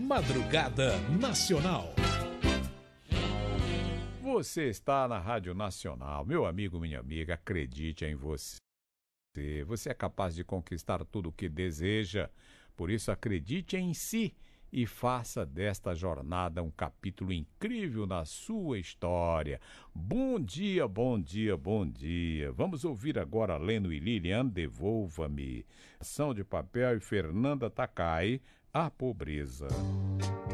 Madrugada Nacional. Você está na Rádio Nacional. Meu amigo, minha amiga, acredite em você. Você é capaz de conquistar tudo o que deseja. Por isso, acredite em si e faça desta jornada um capítulo incrível na sua história. Bom dia, bom dia, bom dia. Vamos ouvir agora Leno e Lilian, Devolva-me. Ação de Papel e Fernanda Takai, A Pobreza.